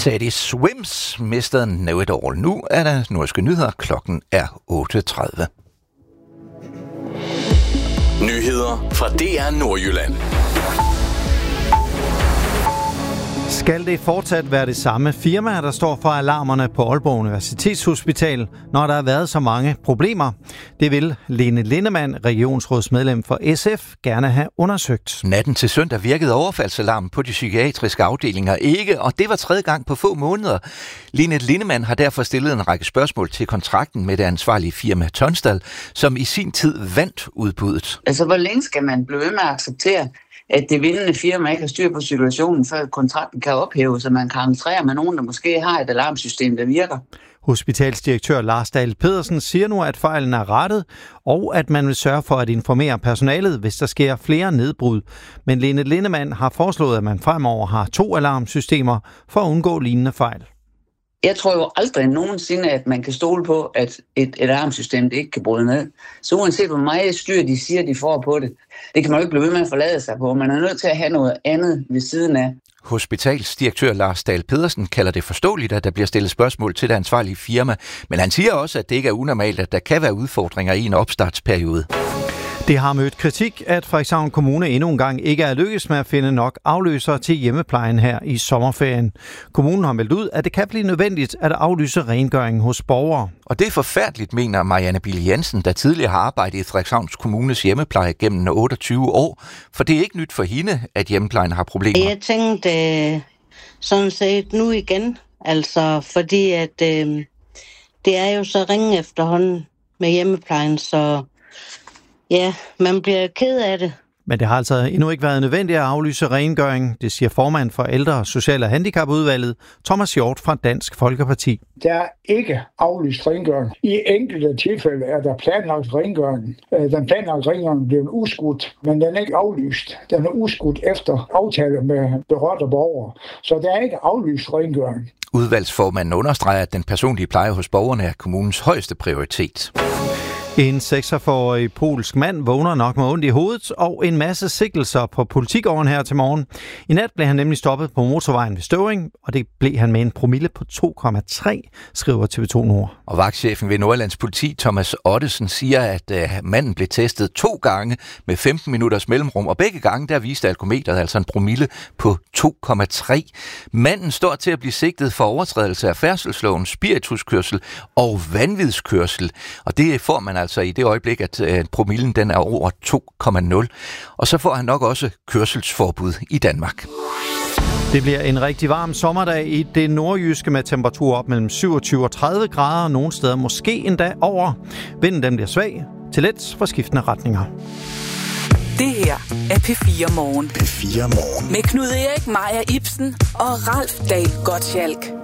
Teddy Swims, Mr. Know It All. Nu er der norske nyheder. Klokken er 8.30. Nyheder fra DR Nordjylland. Skal det fortsat være det samme firma, der står for alarmerne på Aalborg Universitetshospital, når der har været så mange problemer? Det vil Lene Lindemann, regionsrådsmedlem for SF, gerne have undersøgt. Natten til søndag virkede overfaldsalarmen på de psykiatriske afdelinger ikke, og det var tredje gang på få måneder. Lene Lindemann har derfor stillet en række spørgsmål til kontrakten med det ansvarlige firma Tonstal, som i sin tid vandt udbuddet. Altså, hvor længe skal man blive ved med at acceptere, at det vindende firma ikke har styr på situationen, før kontrakten kan ophæves, så man kan entrere med nogen, der måske har et alarmsystem, der virker? Hospitalsdirektør Lars Dahl Pedersen siger nu, at fejlen er rettet, og at man vil sørge for at informere personalet, hvis der sker flere nedbrud. Men Lene Lindemann har foreslået, at man fremover har 2 alarmsystemer for at undgå lignende fejl. Jeg tror jo aldrig nogensinde, at man kan stole på, at et alarmsystem det ikke kan bryde ned. Så uanset hvor meget styr de siger, de får på det, det kan man jo ikke blive ved med at forlade sig på. Man er nødt til at have noget andet ved siden af. Hospitalsdirektør Lars Dahl Pedersen kalder det forståeligt, at der bliver stillet spørgsmål til det ansvarlige firma, men han siger også, at det ikke er unormalt, at der kan være udfordringer i en opstartsperiode. Det har mødt kritik, at Frederikshavn Kommune endnu en gang ikke er lykkes med at finde nok afløsere til hjemmeplejen her i sommerferien. Kommunen har meldt ud, at det kan blive nødvendigt at aflyse rengøringen hos borgere. Og det er forfærdeligt, mener Marianne Bille Jensen, der tidligere har arbejdet i Frederikshavns Kommunes hjemmepleje gennem 28 år. For det er ikke nyt for hende, at hjemmeplejen har problemer. Jeg tænkte sådan set nu igen, altså fordi at det er jo så ringe efterhånden med hjemmeplejen, så ja, man bliver ked af det. Men det har altså endnu ikke været nødvendigt at aflyse rengøring, det siger formand for Ældre, Social- og Handicapudvalget, Thomas Hjort fra Dansk Folkeparti. Der er ikke aflyst rengøring. I enkelte tilfælde er der planlagt rengøring. Den planlagte rengøring bliver udskudt, men den er ikke aflyst. Den er udskudt efter aftale med berørte borgere. Så der er ikke aflyst rengøring. Udvalgsformanden understreger, at den personlige pleje hos borgerne er kommunens højeste prioritet. En 46-årig polsk mand vågner nok med ondt i hovedet og en masse sigtelser på politigården her til morgen. I nat blev han nemlig stoppet på motorvejen ved Støvring, og det blev han med en promille på 2,3, skriver TV2 Nord. Og vagtchefen ved Nordjyllands politi, Thomas Ottesen, siger, at manden blev testet 2 gange med 15 minutters mellemrum, og begge gange der viste alkometeret altså en promille på 2,3. Manden står til at blive sigtet for overtrædelse af færdselsloven, spirituskørsel og vanvidskørsel, og det får man altså i det øjeblik, at promillen den er over 2,0. Og så får han nok også kørselsforbud i Danmark. Det bliver en rigtig varm sommerdag i det nordjyske med temperatur op mellem 27 og 30 grader, og nogle steder måske endda over. Vinden den bliver svag til let for skiftende retninger. Det her er P4 Morgen. P4 Morgen. Med Knud Erik, Maja Ibsen og Ralf Dahl Gottschalk.